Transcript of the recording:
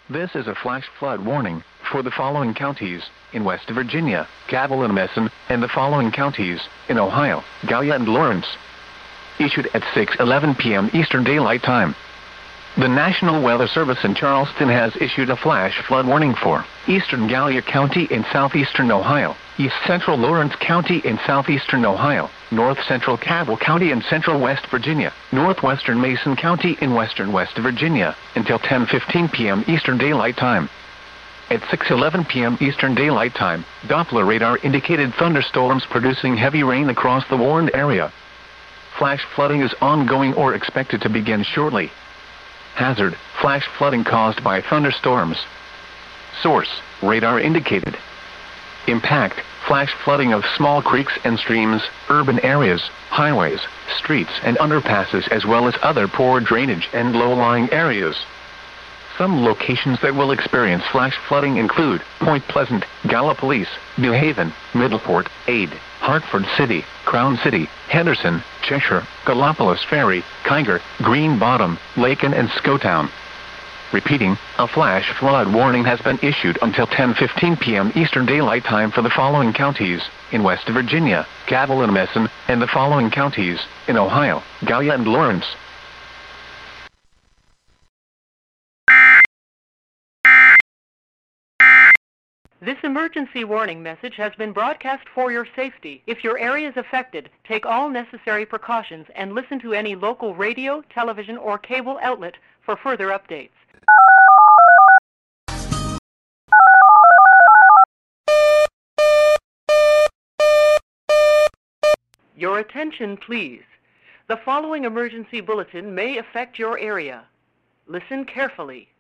This is a flash flood warning for the following counties in West Virginia, Cabell and Messon, and the following counties in Ohio, Gallia and Lawrence. Issued at 6:11 p.m. Eastern Daylight Time. The National Weather Service in Charleston has issued a flash flood warning for eastern Gallia County in southeastern Ohio, east central Lawrence County in southeastern Ohio, north central Cabell County in central West Virginia, northwestern Mason County in western West Virginia, until 10:15 p.m. Eastern Daylight Time. At 6:11 p.m. Eastern Daylight Time, Doppler radar indicated thunderstorms producing heavy rain across the warned area. Flash flooding is ongoing or expected to begin shortly. Hazard, flash flooding caused by thunderstorms. Source, radar indicated. Impact, flash flooding of small creeks and streams, urban areas, highways, streets and underpasses as well as other poor drainage and low-lying areas. Some locations that will experience flash flooding include Point Pleasant, Gallipolis, New Haven, Middleport, Ada, Hartford City, Crown City, Henderson, Cheshire, Gallipolis Ferry, Kiger, Green Bottom, Lakin and Skotown. Repeating, a flash flood warning has been issued until 10:15 p.m. Eastern Daylight Time for the following counties in West Virginia, Cabell and Messon, and the following counties in Ohio, Gallia and Lawrence. This emergency warning message has been broadcast for your safety. If your area is affected, take all necessary precautions and listen to any local radio, television, or cable outlet for further updates. Your attention, please. The following emergency bulletin may affect your area. Listen carefully.